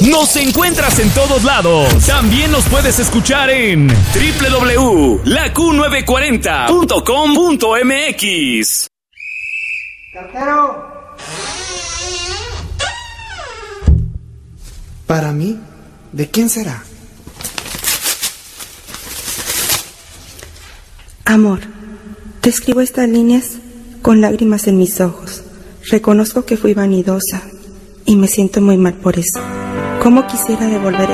Nos encuentras en todos lados. También nos puedes escuchar en www.laQ940.com.mx. ¡Cartero! Para mí, ¿de quién será? Amor, te escribo estas líneas con lágrimas en mis ojos. Reconozco que fui vanidosa y me siento muy mal por eso. ¿Cómo quisiera devolver